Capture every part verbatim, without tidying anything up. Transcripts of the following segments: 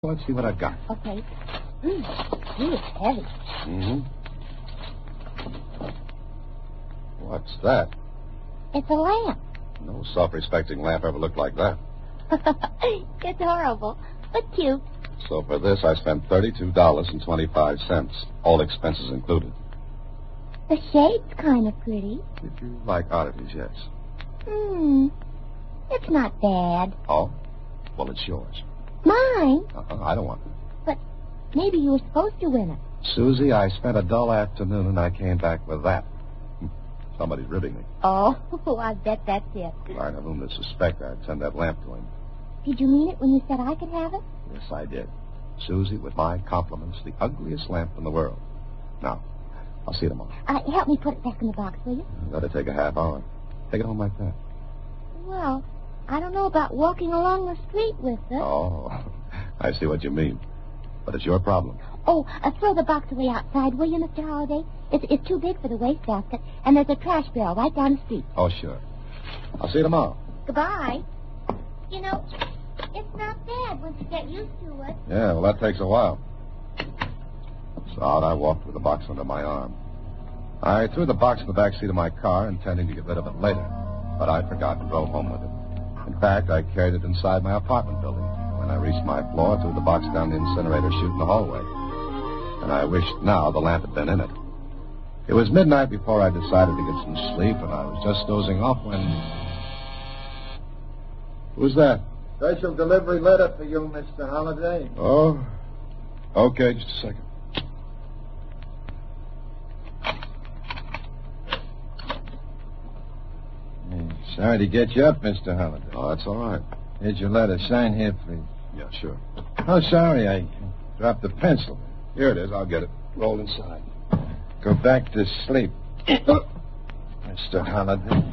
Let's see what I've got. Okay. Mmm, it's heavy. Mm-hmm. What's that? It's a lamp. No self-respecting lamp ever looked like that. It's horrible, but cute. So for this, I spent thirty-two dollars and twenty-five cents, all expenses included. The shade's kind of pretty. Did you like oddities, yes? Hmm. It's not bad. Oh? Well, it's yours. Mine? Uh-uh, I don't want it. But maybe you were supposed to win it. Susie, I spent a dull afternoon and I came back with that. Somebody's ribbing me. Oh, I bet that's it. If I had whom to suspect, I'd send that lamp to him. Did you mean it when you said I could have it? Yes, I did. Susie, with my compliments, the ugliest lamp in the world. Now, I'll see you tomorrow. Uh, help me put it back in the box, will you? That'll take a half hour. Take it home like that. Well, I don't know about walking along the street with it. Oh, I see what you mean. But it's your problem. Oh, uh, throw the box away outside, will you, Mister Holliday? It's, it's too big for the wastebasket, and there's a trash barrel right down the street. Oh, sure. I'll see you tomorrow. Goodbye. You know, it's not bad once you get used to it. Yeah, well, that takes a while. So out I walked with the box under my arm. I threw the box in the back seat of my car, intending to get rid of it later. But I forgot and drove home with it. In fact, I carried it inside my apartment building. When I reached my floor, I threw the box down the incinerator chute in the hallway. And I wished now the lamp had been in it. It was midnight before I decided to get some sleep, and I was just dozing off when... Who's that? Special delivery letter for you, Mister Holliday. Oh, okay, just a second. Hey, sorry to get you up, Mister Holliday. Oh, that's all right. Here's your letter. Sign here, please. Yeah, sure. Oh, sorry, I dropped the pencil. Here it is. I'll get it. Rolled inside. Go back to sleep, Mister Holliday.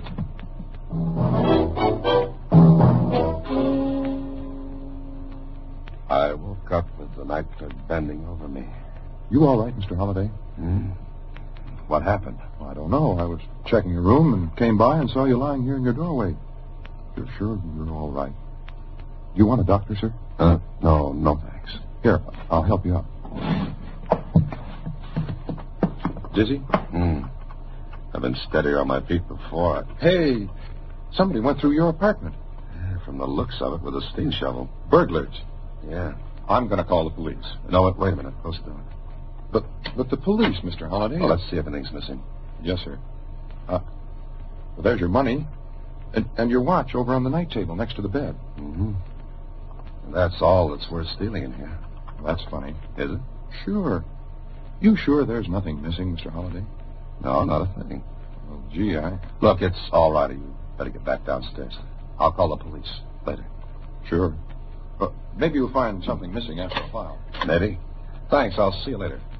I woke up with the nightclub bending over me. You all right, Mister Holliday? Hmm? What happened? I don't know. I was checking your room and came by and saw you lying here in your doorway. You're sure you're all right? You want a doctor, sir? Uh, no, no, thanks. Here, I'll help you out. Dizzy? Hmm. I've been steadier on my feet before. Hey, somebody went through your apartment. Yeah, from the looks of it, with a steam shovel. Burglars. Yeah. I'm going to call the police. No, wait, wait a minute. Close the door. But but the police, Mister Holliday. Well, let's see if anything's missing. Yes, sir. Uh, well, there's your money. And, and your watch over on the night table next to the bed. Mm-hmm. And that's all that's worth stealing in here. That's funny. Is it? Sure. You sure there's nothing missing, Mister Holliday? No, not a thing. Well, gee, I... Look, it's all right. You better get back downstairs. I'll call the police later. Sure. But maybe you'll find something missing after a while. Maybe. Thanks. I'll see you later.